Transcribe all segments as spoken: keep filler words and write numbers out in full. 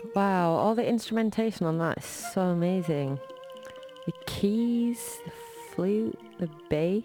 Wow, all the instrumentation on that is so amazing. The keys, the flute, the bass.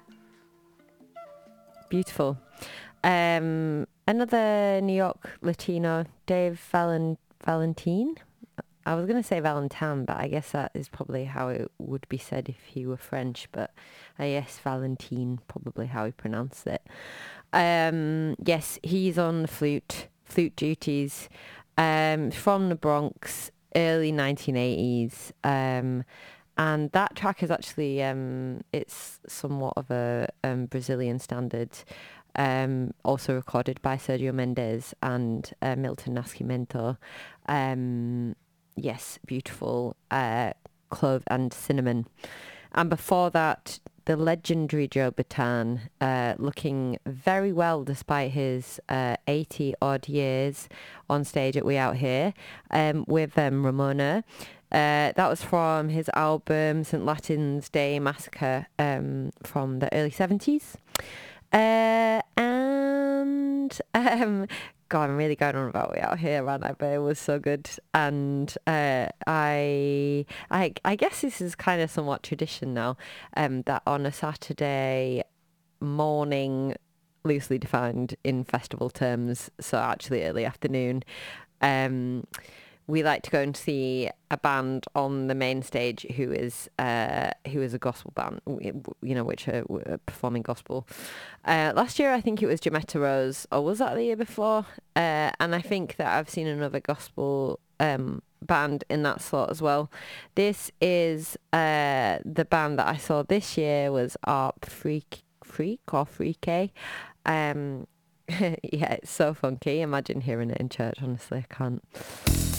Beautiful. Um, another New York Latino, Dave Valen- Valentine. I was going to say Valentin, but I guess that is probably how it would be said if he were French, but I guess Valentine, probably how he pronounced it. Um, yes, he's on the flute, flute duties, um, from the Bronx, early nineteen eighties. Um, and that track is actually, um, it's somewhat of a um, Brazilian standard, um, also recorded by Sergio Mendes and uh, Milton Nascimento. Um, yes, beautiful, uh, clove and cinnamon. And before that, the legendary Joe Bataan, uh, looking very well despite his uh, eighty odd years on stage at We Out Here, um, with um, Ramona. Uh, that was from his album Saint Latin's Day Massacre, um, from the early seventies. Uh, and um, God, I'm really going on about We Out Here, man. I bet it was so good. And uh, I, I, I guess this is kind of somewhat tradition now. Um, that on a Saturday morning, loosely defined in festival terms, so actually early afternoon, um, we like to go and see a band on the main stage who is uh, who is a gospel band, you know, which are, are performing gospel. Uh, last year, I think it was Jametta Rose, or was that the year before? Uh, and I think that I've seen another gospel um, band in that slot as well. This is uh, the band that I saw this year was Arp Freak, Freak or Freaky. Um, yeah, it's so funky. Imagine hearing it in church. Honestly, I can't.